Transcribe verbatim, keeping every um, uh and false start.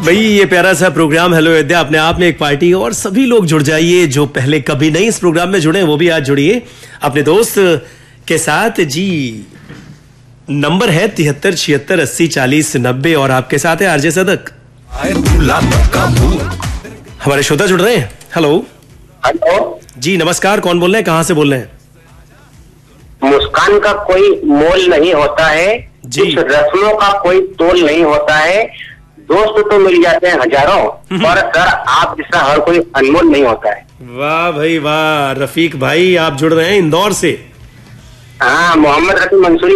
भाई ये प्यारा सा प्रोग्राम हेलो अयोध्या अपने आप में एक पार्टी है और सभी लोग जुड़ जाइए जो पहले कभी नहीं इस प्रोग्राम में जुड़े वो भी आज जुड़िए अपने दोस्त के साथ जी। नंबर है तिहत्तर छिहत्तर अस्सी चालीस नब्बे और आपके साथ है आरजे सदक। हमारे श्रोता जुड़ रहे हैं। हेलो हेलो जी नमस्कार, कौन बोल रहे हैं, कहां से बोल रहे हैं? मुस्कान का कोई मोल नहीं होता है जी। कुछ रस्मों का कोई तोल नहीं होता है। दोस्त तो मिल जाते हैं हजारों पर सर आप जैसा हर कोई अनमोल नहीं होता है। वाह भाई वाह, रफीक भाई आप जुड़ रहे हैं इंदौर से। हाँ, मोहम्मद रफी मंसूरी